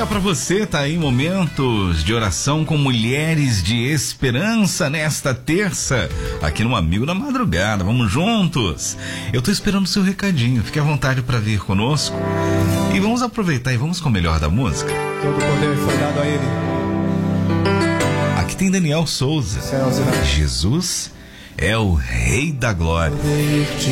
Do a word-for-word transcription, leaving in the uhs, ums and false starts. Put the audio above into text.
dia pra você, tá aí momentos de oração com mulheres de esperança nesta terça, aqui no Amigo da Madrugada. Vamos juntos. Eu tô esperando o seu recadinho, fique à vontade para vir conosco e vamos aproveitar e vamos com o melhor da música. Todo poder foi dado a ele. Aqui tem Daniel Souza. Jesus é o Rei da Glória.